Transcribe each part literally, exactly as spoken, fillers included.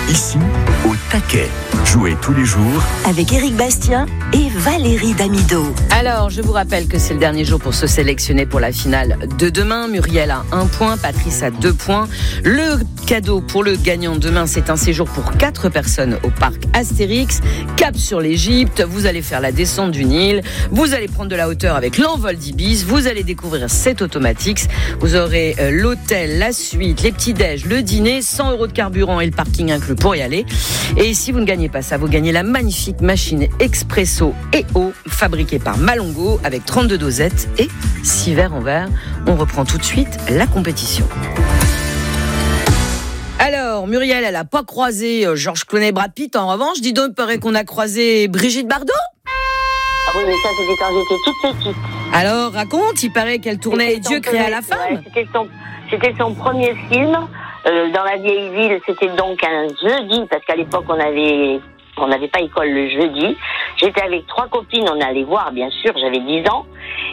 Ici, au taquet. Jouez tous les jours avec Éric Bastien et Valérie Damido. Alors, je vous rappelle que c'est le dernier jour pour se sélectionner pour la finale de demain. Muriel a un point, Patrice a deux points. Le cadeau pour le gagnant demain, c'est un séjour pour quatre personnes au parc Astérix. Cap sur l'Égypte, vous allez faire la descente du Nil, vous allez prendre de la hauteur avec l'envol d'Ibis, vous allez découvrir cet Automatix. Vous aurez euh, l'hôtel, la suite, les petits-déj, le dîner, cent euros de carburant et le parking inclus pour y aller. Et si vous ne gagnez pas ça, vous gagnez la magnifique machine Expresso E O fabriquée par Malongo avec trente-deux dosettes et six verres en verre. On reprend tout de suite la compétition. Alors, Muriel, elle n'a pas croisé Georges Clooney et Brad Pitt. En revanche, dis donc, il paraît qu'on a croisé Brigitte Bardot. Ah oui, mais ça, c'était quand j'étais toute petite. Alors, raconte, il paraît qu'elle tournait Dieu créa la femme. Ouais, c'était, son, c'était son premier film. Euh, dans la vieille ville, c'était donc un jeudi, parce qu'à l'époque, on avait, on n'avait pas école le jeudi. J'étais avec trois copines, on allait voir, bien sûr, j'avais dix ans.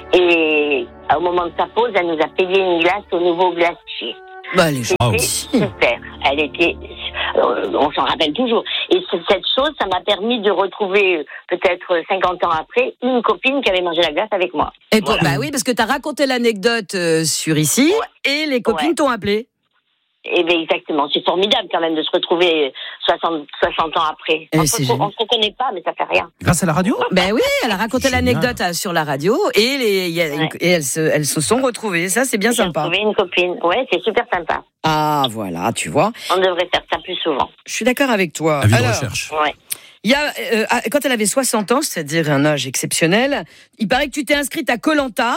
Et au moment de sa pause, elle nous a payé une glace au nouveau glacier. Bah, les gens. C'était super. Elle était, euh, on s'en rappelle toujours. Et cette chose, ça m'a permis de retrouver, peut-être cinquante ans après, une copine qui avait mangé la glace avec moi. Et pour, Voilà. bah oui, parce que t'as raconté l'anecdote euh, sur ici, ouais. Et les copines ouais. t'ont appelé. Eh bien, exactement. C'est formidable quand même de se retrouver soixante, soixante ans après. On ne se reconnaît pas, mais ça fait rien. Grâce à la radio ? Ben oui, elle a raconté Génial. l'anecdote sur la radio et, les, y a, ouais. et elles, se, elles se sont retrouvées. Ça, c'est bien J'ai sympa. J'ai retrouvé une copine. Ouais, c'est super sympa. Ah, voilà, tu vois. On devrait faire ça plus souvent. Je suis d'accord avec toi. Avis Alors, de recherche. Ouais. Il y a, euh, quand elle avait soixante ans, c'est-à-dire un âge exceptionnel, il paraît que tu t'es inscrite à Koh-Lanta.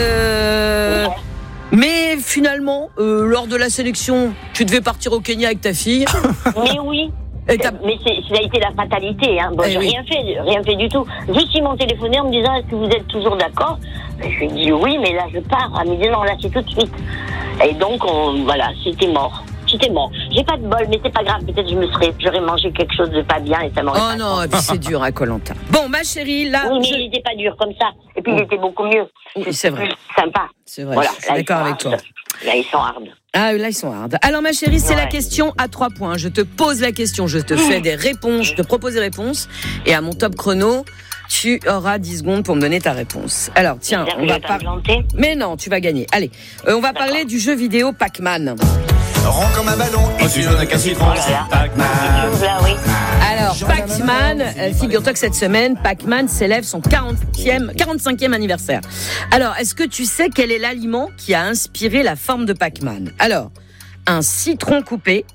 Euh... Ouais. Mais finalement, euh, lors de la sélection, tu devais partir au Kenya avec ta fille. Mais oui. Mais c'est, ça a été la fatalité. Hein. Bon, eh j'ai oui. rien fait, rien fait du tout. Juste ils m'ont téléphoné en me disant est-ce que vous êtes toujours d'accord ? Je lui ai dit oui, mais là je pars. Elle me dit non, là c'est tout de suite. Et donc on, voilà, c'était mort. C'était mort. J'ai pas de bol, mais c'est pas grave. Peut-être je me serais, j'aurais mangé quelque chose de pas bien et ça m'aurait. Oh pas non, et puis c'est dur à Koh-Lanta. Bon, ma chérie, là. Oui, mais je... il était pas dur comme ça. Et puis oh. il était beaucoup mieux. Oui, c'est vrai. Sympa. C'est vrai. Voilà, je suis d'accord avec toi. Là, ils sont hard. Ah, là, ils sont hard. Alors, ma chérie, c'est ouais. la question à trois points. Je te pose la question, je te fais des réponses, je te propose des réponses. Et à mon top chrono, tu auras dix secondes pour me donner ta réponse. Alors, tiens, on va pas. Parler... Mais non, tu vas gagner. Allez, euh, on va D'accord. parler du jeu vidéo Pac-Man. Rond comme un ballon et tu n'as qu'un citron, c'est Pac-Man. Alors, Pac-Man, euh, figure-toi que cette semaine, Pac-Man célèbre son quarantième, quarante-cinquième anniversaire. Alors, est-ce que tu sais quel est l'aliment qui a inspiré la forme de Pac-Man ? Alors, un citron coupé,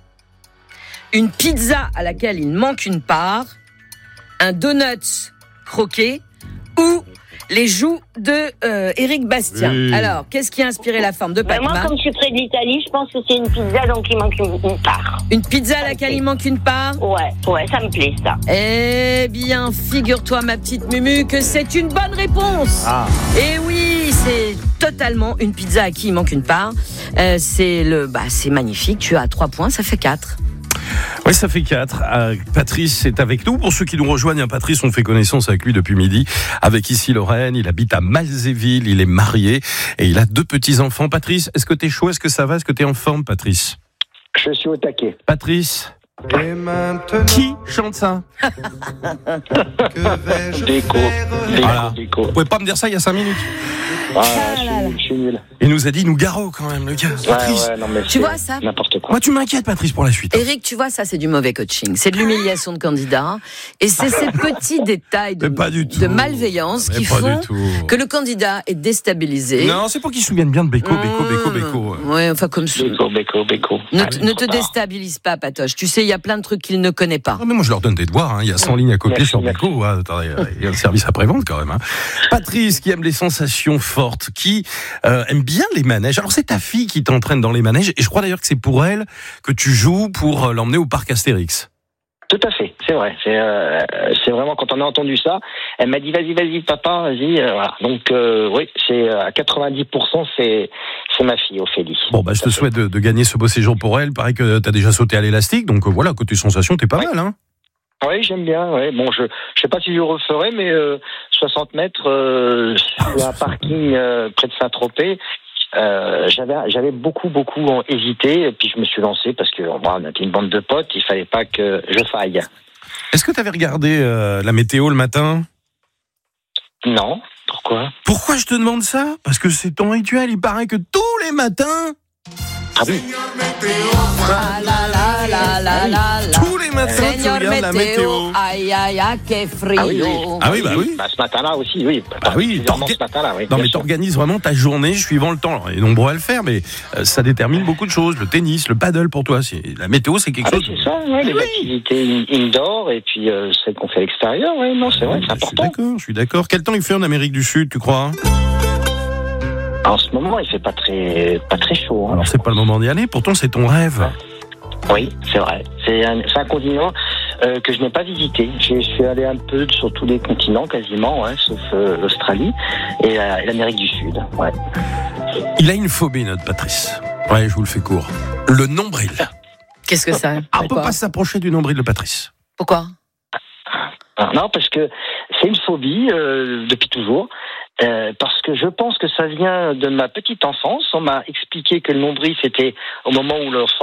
une pizza à laquelle il manque une part, un donut croqué ou les joues de euh, Éric Bastien. Oui. Alors, qu'est-ce qui a inspiré la forme de Pac-Man ? Moi, comme je suis près de l'Italie, je pense que c'est une pizza, donc il manque une, une part. Une pizza à laquelle il manque une part ? Ouais, ouais, ça me plaît, ça. Eh bien, figure-toi, ma petite Mumu, que c'est une bonne réponse. Ah. Et oui, c'est totalement une pizza à qui il manque une part. Euh, c'est le, bah, c'est magnifique. Tu as trois points, ça fait quatre. Oui, ça fait quatre. Euh, Patrice est avec nous. Pour ceux qui nous rejoignent, hein, Patrice, on fait connaissance avec lui depuis midi. Avec ici Lorraine, il habite à Malzéville, il est marié et il a deux petits-enfants. Patrice, est-ce que t'es chaud ? Est-ce que ça va ? Est-ce que t'es en forme, Patrice ? Je suis au taquet. Patrice ? Et maintenant... Qui chante ça ? Déco. Voilà. Déco. Vous pouvez pas me dire ça il y a cinq minutes ? Ah, je suis nul, je suis nul. Il nous a dit Nougaro quand même, le gars. Patrice. Ouais, ouais, non, mais tu vois ça ? N'importe quoi. Moi, tu m'inquiètes, Patrice, pour la suite. Hein. Éric, tu vois, ça, c'est du mauvais coaching. C'est de l'humiliation de candidat. Et c'est ces petits détails de, de malveillance mais qui font que le candidat est déstabilisé. Non, c'est pour qu'il se souvienne bien de Beko, Beko, Beko, Beko. Ouais, enfin, comme ça. Beko, Beko, Beko. Ne, t- ne te déstabilise pas, Patoche. Tu sais, il y a plein de trucs qu'il ne connaît pas. Non, mais moi, je leur donne des devoirs. Hein. Il y a cent lignes à copier merci, sur Beko. Ah, attendez, il y a le service après-vente quand même. Hein. Patrice, qui aime les sensations fortes, qui euh, aime bien les manèges. Alors, c'est ta fille qui t'entraîne dans les manèges. Et je crois d'ailleurs que c'est pour elle que tu joues pour l'emmener au parc Astérix. Tout à fait, c'est vrai. C'est, euh, c'est vraiment quand on a entendu ça, elle m'a dit vas-y, vas-y, papa, vas-y. Euh, voilà. Donc euh, oui, c'est à quatre-vingt-dix pour cent, c'est c'est ma fille, Ophélie. Bon bah je te souhaite de, de gagner ce beau séjour pour elle. Pareil que t'as déjà sauté à l'élastique, donc euh, voilà, côté sensation, t'es pas oui. mal, hein. Oui, j'aime bien. Ouais. Bon, je je sais pas si je referai, mais euh, soixante mètres euh, sur un parking euh, près de Saint-Tropez. euh, j'avais, j'avais beaucoup, beaucoup hésité, et puis je me suis lancé parce que bon, on était une bande de potes, il fallait pas que je faille. Est-ce que tu avais regardé euh, la météo le matin ? Non, pourquoi ? Pourquoi je te demande ça ? Parce que c'est ton rituel, il paraît que tous les matins... Ah oui. Ah là là là là là là. Tous les matins, tu Señor regardes la météo. Aïe aïe aïe, que frio. Ah oui, oui. Ah oui, bah oui. Bah, ce matin-là aussi, oui. Bah oui, Particulièrement t'orga- ce matin-là, oui. Non, bien mais sûr. t'organises vraiment ta journée suivant le temps. Alors, il est nombreux à le faire, mais euh, ça détermine beaucoup de choses. Le tennis, le paddle pour toi. C'est... La météo, c'est quelque Ah oui, chose. c'est ça, ouais, les Oui. activités in- indoor et puis euh, celles qu'on fait à l'extérieur, ouais, non, c'est vrai, c'est Je suis important. d'accord, je suis d'accord. Quel temps il fait en Amérique du Sud, tu crois ? En ce moment, il fait pas très, pas très chaud. Hein. Alors, c'est pas le moment d'y aller. Pourtant, c'est ton rêve. Oui, c'est vrai. C'est un, c'est un continent euh, que je n'ai pas visité. Je, je suis allé un peu sur tous les continents, quasiment, ouais, sauf euh, l'Australie et, euh, et l'Amérique du Sud. Ouais. Il a une phobie, notre Patrice. Ouais, je vous le fais court. Le nombril. Qu'est-ce que ça ? Ah, on peut Pourquoi pas s'approcher du nombril de Patrice. Pourquoi ? Ah, non, parce que c'est une phobie euh, depuis toujours. Euh, parce que je pense que ça vient de ma petite enfance. On m'a expliqué que le nombril, c'était au moment où le